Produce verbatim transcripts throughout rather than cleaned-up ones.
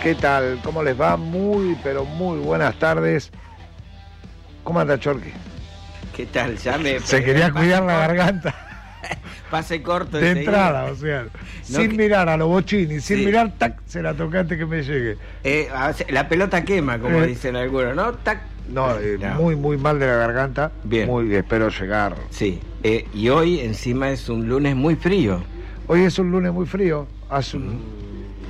¿Qué tal? ¿Cómo les va? Muy, pero muy buenas tardes. ¿Cómo anda, Chorqui? ¿Qué tal? Ya me... Se quería cuidar la garganta. Pase corto. De entrada, o sea, no, sin que... mirar a los Bocchini, sin sí. mirar, tac, se la toqué antes que me llegue. Eh, la pelota quema, como eh, dicen algunos, ¿no? Tac. No, eh, no, muy, muy mal de la garganta. Bien. Muy, espero llegar. Sí, eh, y hoy encima es un lunes muy frío. Hoy es un lunes muy frío, hace un... Mm.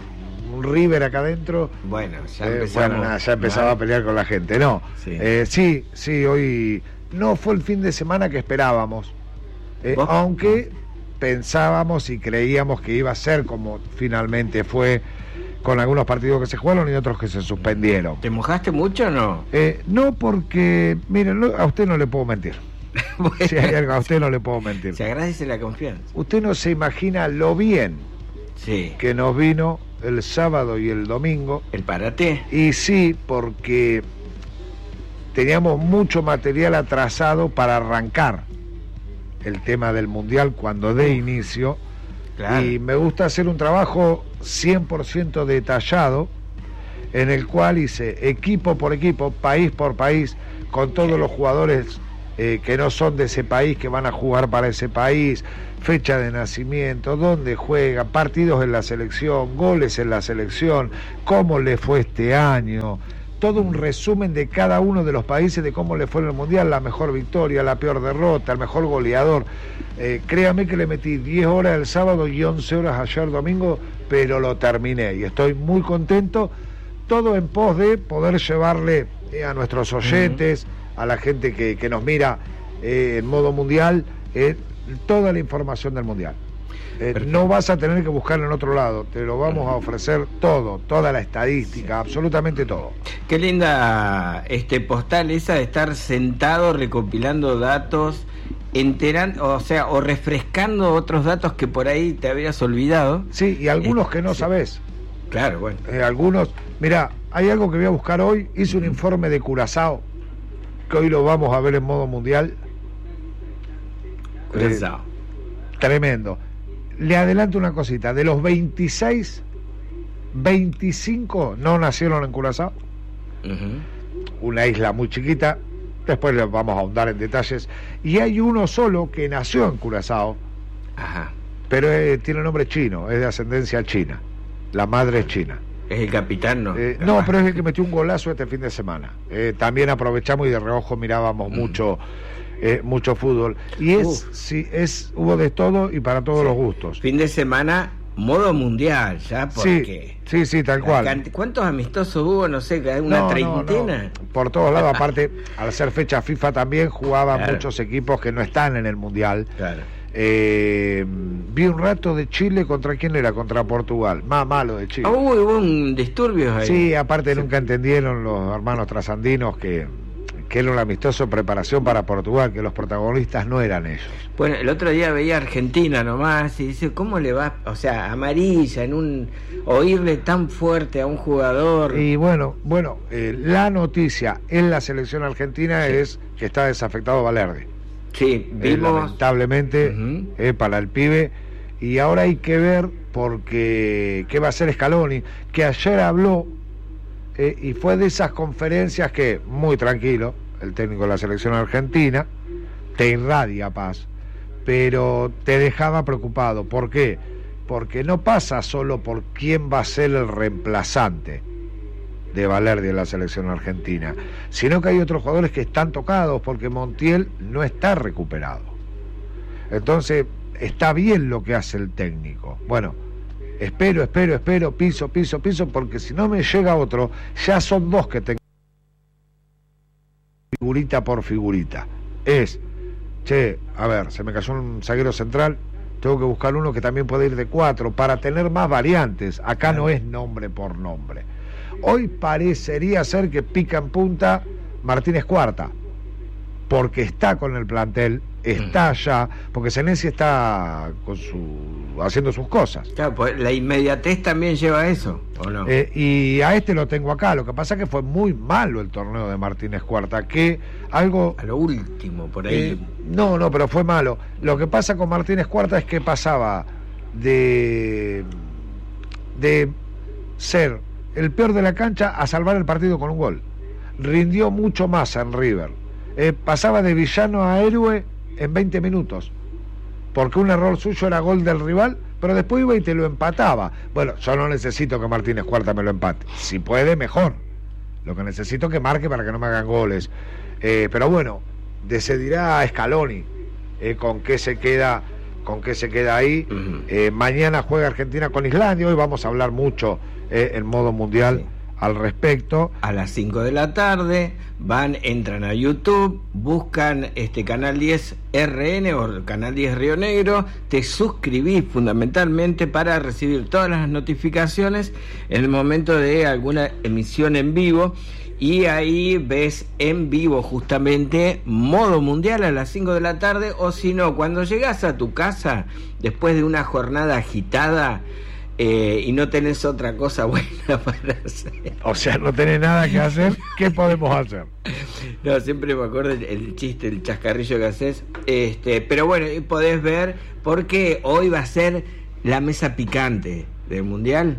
River acá adentro. Bueno, ya, eh, bueno, nada, ya empezaba ¿no? a pelear con la gente. No, sí. Eh, sí, sí, hoy no fue el fin de semana que esperábamos. Eh, aunque pensábamos y creíamos que iba a ser como finalmente fue, con algunos partidos que se jugaron y otros que se suspendieron. ¿Te mojaste mucho o no? Eh, no, porque, miren, no, a usted no le puedo mentir. Bueno, si hay algo, a usted no le puedo mentir. Se agradece la confianza. Usted no se imagina lo bien sí. que nos vino el sábado y el domingo. ¿El parate? Y sí, porque teníamos mucho material atrasado para arrancar el tema del Mundial cuando dé inicio. Claro. Y me gusta hacer un trabajo cien por ciento detallado en el cual hice equipo por equipo, país por país, con todos los jugadores eh, que no son de ese país, que van a jugar para ese país, fecha de nacimiento, dónde juega, partidos en la selección, goles en la selección, cómo le fue este año, todo un resumen de cada uno de los países, de cómo le fue en el Mundial, la mejor victoria, la peor derrota, el mejor goleador. Eh, créame que le metí diez horas el sábado y once horas ayer domingo, pero lo terminé y estoy muy contento, todo en pos de poder llevarle eh, a nuestros oyentes, uh-huh. a la gente que, que nos mira eh, en modo mundial, eh, toda la información del Mundial. Eh, no vas a tener que buscarlo en otro lado, te lo vamos a ofrecer todo, toda la estadística, absolutamente todo. Qué linda este postal esa de estar sentado recopilando datos, enterando, o sea, o refrescando otros datos que por ahí te habías olvidado. Sí, y algunos eh, que no sí. sabés. Claro, bueno. Eh, algunos, mira, hay algo que voy a buscar hoy, hice un informe de Curazao, que hoy lo vamos a ver en modo mundial. Curazao. Eh, tremendo. Le adelanto una cosita, de los veintiséis, veinticinco no nacieron en Curazao, uh-huh. una isla muy chiquita, después les vamos a ahondar en detalles, y hay uno solo que nació en Curazao, ajá. pero eh, tiene nombre chino, es de ascendencia china, la madre es china. ¿Es el capitán, no? Eh, no, pero es el que metió un golazo este fin de semana. Eh, también aprovechamos y de reojo mirábamos uh-huh. mucho... Eh, mucho fútbol y es Uf. sí es hubo de todo y para todos sí. los gustos. Fin de semana modo mundial ya porque sí sí sí tal cual. Cant- ¿Cuántos amistosos hubo? No sé, una no, treintena. No, no. Por todos lados. Aparte, al ser fecha FIFA también jugaban claro. muchos equipos que no están en el mundial. Claro. Eh, vi un rato de Chile, ¿contra quién era? Contra Portugal, más malo de Chile. Oh, hubo un disturbio ahí. Sí, aparte sí. nunca entendieron los hermanos trasandinos que que era un amistoso preparación para Portugal, que los protagonistas no eran ellos. Bueno, el otro día veía a Argentina nomás y dice, ¿cómo le va? O sea, amarilla, en un oírle tan fuerte a un jugador. Y bueno, bueno, eh, la noticia en la selección argentina sí. es que está desafectado Valerde. Sí, vimos. Eh, lamentablemente, uh-huh. eh, para el pibe. Y ahora hay que ver, porque qué va a hacer Scaloni, que ayer habló, eh, y fue de esas conferencias que, muy tranquilo, el técnico de la selección argentina, te irradia paz, pero te dejaba preocupado. ¿Por qué? Porque no pasa solo por quién va a ser el reemplazante de Valerde en la selección argentina, sino que hay otros jugadores que están tocados, porque Montiel no está recuperado. Entonces, está bien lo que hace el técnico. Bueno, espero, espero, espero, piso, piso, piso, porque si no me llega otro, ya son dos que tengo figurita por figurita. Es, che, a ver, se me cayó un zaguero central, tengo que buscar uno que también puede ir de cuatro, para tener más variantes. Acá no es nombre por nombre. Hoy parecería ser que pica en punta Martínez Cuarta, porque está con el plantel, está allá, porque Senesi está con su, haciendo sus cosas. Claro, pues la inmediatez también lleva a eso, ¿o no? Eh, y a este lo tengo acá. Lo que pasa es que fue muy malo el torneo de Martínez Cuarta, que algo... A lo último, por ahí. Eh, no, no, pero fue malo. Lo que pasa con Martínez Cuarta es que pasaba de, de ser el peor de la cancha, a salvar el partido con un gol. Rindió mucho más en River. Eh, pasaba de villano a héroe en veinte minutos, porque un error suyo era gol del rival, pero después iba y te lo empataba. Bueno, yo no necesito que Martínez Cuarta me lo empate. Si puede, mejor. Lo que necesito es que marque para que no me hagan goles. Eh, pero bueno, decidirá Scaloni eh, con qué se queda, con qué se queda ahí. Uh-huh. Eh, mañana juega Argentina con Islandia. Hoy vamos a hablar mucho eh, en modo mundial. Sí. Al respecto. A las cinco de la tarde van, entran a YouTube, buscan este Canal diez R N o Canal diez Río Negro, te suscribís fundamentalmente para recibir todas las notificaciones en el momento de alguna emisión en vivo, y ahí ves en vivo justamente Modo Mundial a las cinco de la tarde, o si no, cuando llegás a tu casa después de una jornada agitada, Eh, y no tenés otra cosa buena para hacer. O sea, no tenés nada que hacer, ¿qué podemos hacer? No, siempre me acuerdo el, el chiste, el chascarrillo que haces. Este, pero bueno, podés ver, porque hoy va a ser la mesa picante del Mundial.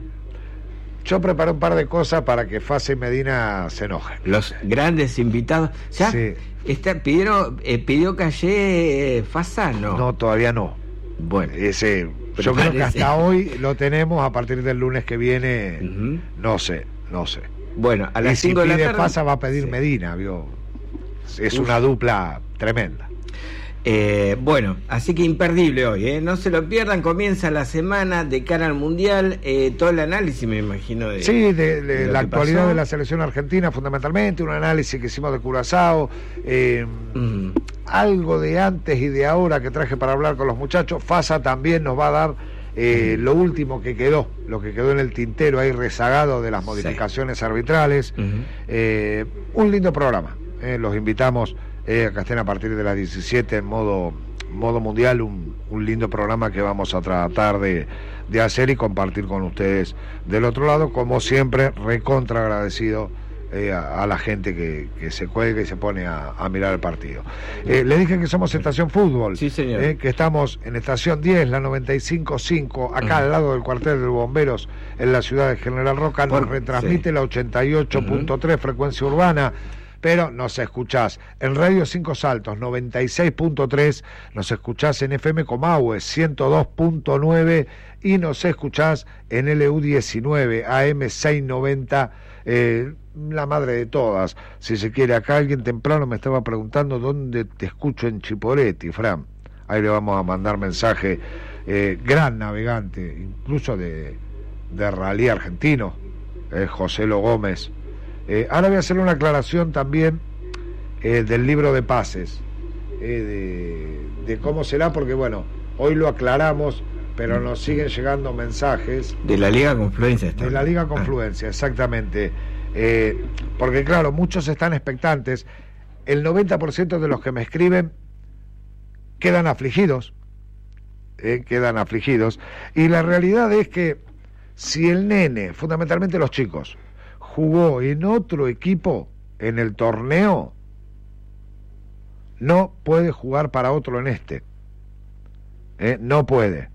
Yo preparé un par de cosas para que Fase y Medina se enojen. Los grandes invitados. ¿Ya? Sí. Está, pidieron, eh, ¿Pidió Calle eh, Fasa? No. No, todavía no. Bueno, ese... Yo creo que hasta hoy lo tenemos, a partir del lunes que viene, uh-huh. no sé, no sé. Bueno, a las cinco si de la tarde... Fasa va a pedir sí. Medina, ¿vio? Es Uf. una dupla tremenda. Eh, bueno, así que imperdible hoy, ¿eh? No se lo pierdan, comienza la semana de cara al Mundial, eh, todo el análisis, me imagino, de... Sí, de, de, de la actualidad pasó. de la selección argentina, fundamentalmente, un análisis que hicimos de Curazao, eh, mm. algo de antes y de ahora que traje para hablar con los muchachos. Fasa también nos va a dar eh, mm. lo último que quedó, lo que quedó en el tintero ahí rezagado de las modificaciones sí. arbitrales. Mm-hmm. Eh, un lindo programa, eh, los invitamos... Eh, acá estén a partir de las diecisiete en modo, modo mundial, un, un lindo programa que vamos a tratar de, de hacer y compartir con ustedes del otro lado, como siempre, recontra agradecido eh, a, a la gente que, que se cuelga y se pone a, a mirar el partido. Eh, le dije que somos Estación Fútbol, sí, señor. Eh, que estamos en Estación diez, la noventa y cinco punto cinco, acá uh-huh. al lado del cuartel de bomberos en la ciudad de General Roca. Nos Por, retransmite sí. la ochenta y ocho punto tres uh-huh. frecuencia urbana, pero nos escuchás en Radio Cinco Saltos noventa y seis punto tres, nos escuchás en F M Comahue ciento dos punto nueve y nos escuchás en L U diecinueve A M seiscientos noventa, eh, la madre de todas, si se quiere. Acá alguien temprano me estaba preguntando dónde te escucho en Chipoleti, Fran. Ahí le vamos a mandar mensaje. Eh, gran navegante, incluso de, de rally argentino, eh, José Lo Gómez. Eh, ahora voy a hacer una aclaración también eh, del libro de pases, eh, de, de cómo será, porque bueno, hoy lo aclaramos, pero nos siguen llegando mensajes. De la Liga Confluencia. De la Liga Confluencia, ah. exactamente. Eh, porque claro, muchos están expectantes. El noventa por ciento de los que me escriben quedan afligidos, eh, quedan afligidos. Y la realidad es que si el nene, fundamentalmente los chicos, jugó en otro equipo en el torneo, no puede jugar para otro en este. ¿Eh? No puede.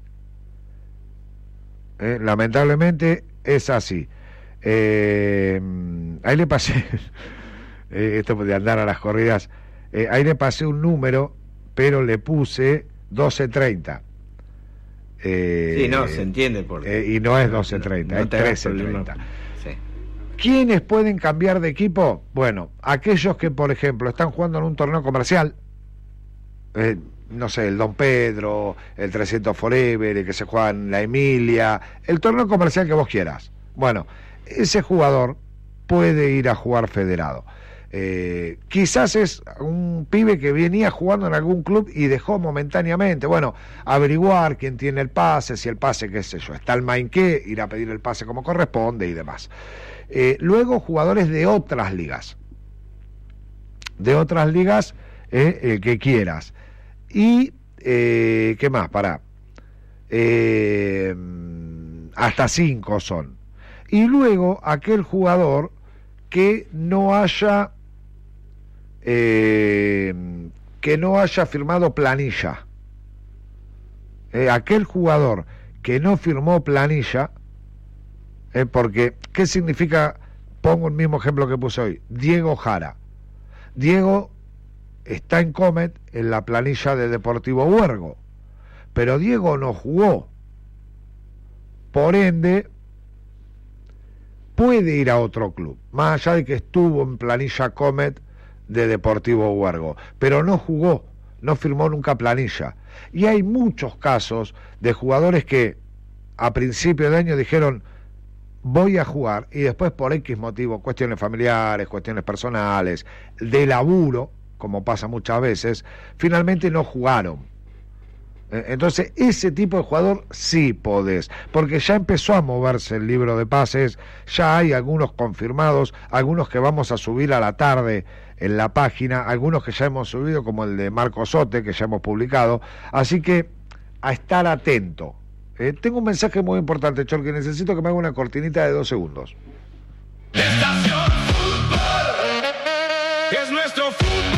¿Eh? Lamentablemente es así. Eh, ahí le pasé, eh, esto de andar a las corridas, eh, ahí le pasé un número, pero le puse doce treinta. Eh, sí, no, se entiende por eh, y no es doce treinta, no, no es trece treinta. ¿Quiénes pueden cambiar de equipo? Bueno, aquellos que, por ejemplo, están jugando en un torneo comercial, eh, no sé, el Don Pedro, el trescientos Forever, el que se juega en la Emilia, el torneo comercial que vos quieras. Bueno, ese jugador puede ir a jugar federado. Eh, quizás es un pibe que venía jugando en algún club y dejó momentáneamente. Bueno, averiguar quién tiene el pase, si el pase, qué sé yo, está el Mainqué, ir a pedir el pase como corresponde y demás. Eh, luego jugadores de otras ligas, de otras ligas, eh, el que quieras. Y, eh, ¿qué más? Pará. Eh, hasta cinco son. Y luego aquel jugador que no haya, eh, que no haya firmado planilla. Eh, aquel jugador que no firmó planilla, ¿eh? Porque, ¿qué significa? Pongo el mismo ejemplo que puse hoy. Diego Jara. Diego está en Comet en la planilla de Deportivo Huergo, pero Diego no jugó. Por ende, puede ir a otro club, más allá de que estuvo en planilla Comet de Deportivo Huergo, pero no jugó, no firmó nunca planilla. Y hay muchos casos de jugadores que a principio de año dijeron voy a jugar, y después por X motivo, cuestiones familiares, cuestiones personales, de laburo, como pasa muchas veces, finalmente no jugaron. Entonces ese tipo de jugador sí podés, porque ya empezó a moverse el libro de pases, ya hay algunos confirmados, algunos que vamos a subir a la tarde en la página, algunos que ya hemos subido, como el de Marco Sote, que ya hemos publicado, así que a estar atento. Eh, tengo un mensaje muy importante, Chor, que necesito que me haga una cortinita de dos segundos. Estación Fútbol es nuestro fútbol.